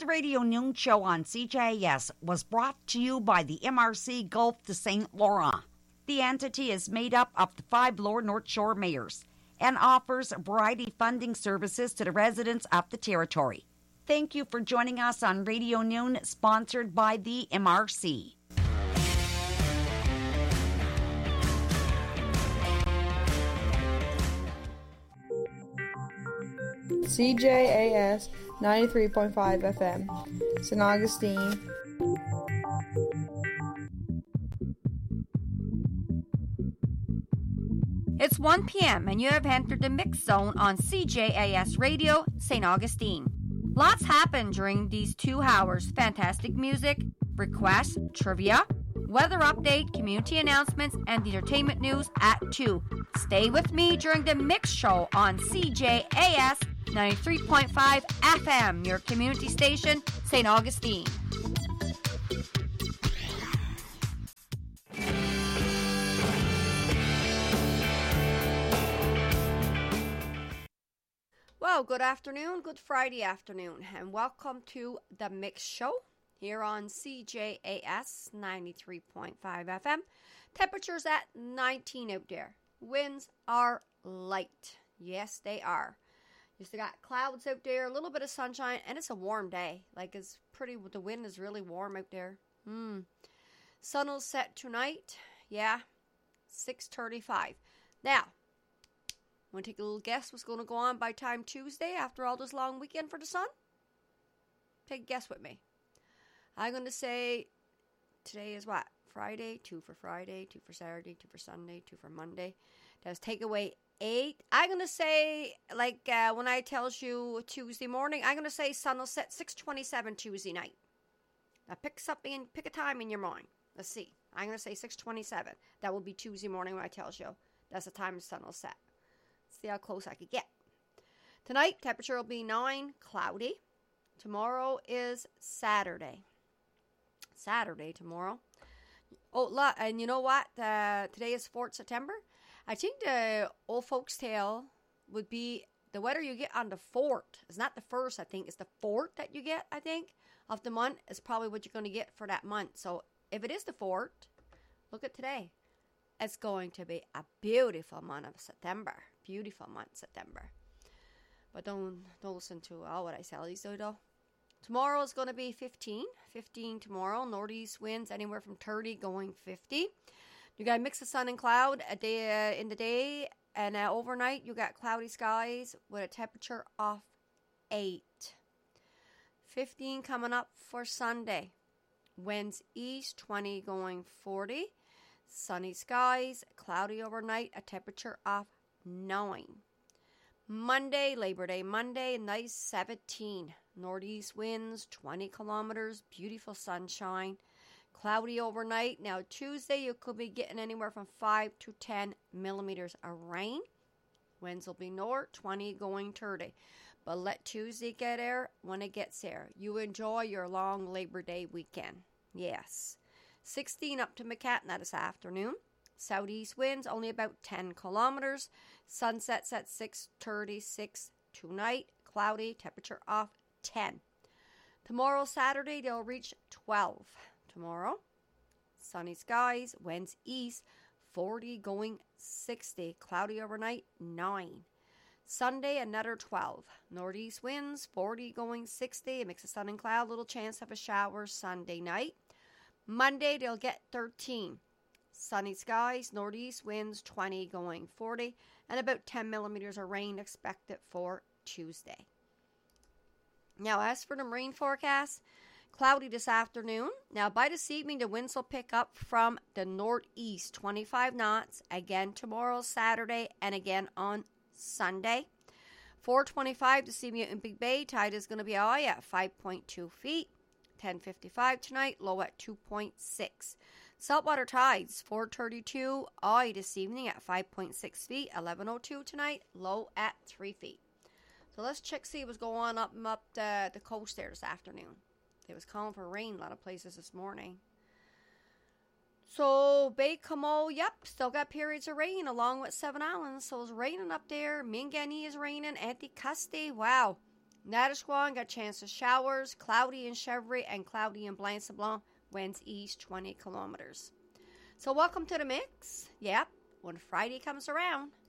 the Radio Noon Show on CJAS was brought to you by the MRC Gulf de St. Laurent. The entity is made up of the 5 Lower North Shore mayors and offers a variety of funding services to the residents of the territory. Thank you for joining us on Radio Noon, sponsored by the MRC. CJAS 93.5 FM, St. Augustine. It's 1 p.m. and you have entered the mix zone on CJAS Radio, St. Augustine. Lots happened during these 2 hours. Fantastic music, requests, trivia, weather update, community announcements, and entertainment news at 2. Stay with me during the mix show on CJAS 93.5 FM, your community station, St. Augustine. Well, good afternoon, good Friday afternoon, and welcome to the Mix Show here on CJAS 93.5 FM. Temperatures at 19 out there. Winds are light. Yes, they are. You still got clouds out there, a little bit of sunshine, and it's a warm day. Like, it's pretty, the wind is really warm out there. Sun will set tonight. Yeah, 6:35. Now, want to take a little guess what's going to go on by time Tuesday after all this long weekend for the sun? Take a guess with me. I'm going to say today is what? Friday, 2 for Friday, 2 for Saturday, 2 for Sunday, 2 for Monday. That's take away 8. I'm going to say, like when I tells you Tuesday morning, I'm going to say sun will set 6:27 Tuesday night. Now pick a time in your mind. Let's see. I'm going to say 6:27. That will be Tuesday morning when I tells you. That's the time the sun will set. See how close I could get. Tonight, temperature will be 9, cloudy. Tomorrow is Saturday. Saturday tomorrow. Oh, and you know what? Today is 4th September. I think the old folks' tale would be the weather you get on the 4th. It's not the 1st, I think. It's the 4th that you get, I think, of the month is probably what you're going to get for that month. So if it is the 4th, look at today. It's going to be a beautiful month of September. Beautiful month, September. But don't listen to all what I tell you, though. Tomorrow is going to be 15. 15 tomorrow. Northeast winds anywhere from 30 going 50. You got a mix of sun and cloud in the day. And overnight, you got cloudy skies with a temperature of 8. 15 coming up for Sunday. Winds east, 20 going 40. Sunny skies, cloudy overnight, a temperature of 9. Monday, Labor Day Monday, nice 17. Northeast winds, 20 kilometers, beautiful sunshine. Cloudy overnight. Now Tuesday, you could be getting anywhere from 5 to 10 millimeters of rain. Winds will be north, 20 going 30. But let Tuesday get there when it gets there. You enjoy your long Labor Day weekend. Yes. 16 up to McCatna this afternoon. Southeast winds only about 10 kilometers. Sunsets at 6:36 tonight. Cloudy, temperature of 10. Tomorrow, Saturday, they'll reach 12. Tomorrow, sunny skies, winds east, 40 going 60. Cloudy overnight, 9. Sunday, another 12. Northeast winds, 40 going 60. A mix of sun and cloud, little chance of a shower Sunday night. Monday, they'll get 13. Sunny skies, northeast winds, 20 going 40, and about 10 millimeters of rain expected for Tuesday. Now, as for the rain forecast, cloudy this afternoon. Now, by this evening, the winds will pick up from the northeast, 25 knots, again tomorrow, Saturday, and again on Sunday. 4:25 this evening in Big Bay, tide is going to be high at 5.2 feet. 10:55 tonight, low at 2.6. Saltwater tides, 4:32, high this evening at 5.6 feet. 11:02 tonight, low at 3 feet. So let's see what's going on up the coast there this afternoon. They was calling for rain a lot of places this morning. So Bay Comoe, yep, still got periods of rain along with Seven Islands. So it's raining up there. Minganee is raining. Anticusti, wow. Natashquan got chance of showers, cloudy in Chevry and cloudy in Blanc-Sablon, winds east 20 kilometers. So welcome to the mix. Yep, when Friday comes around.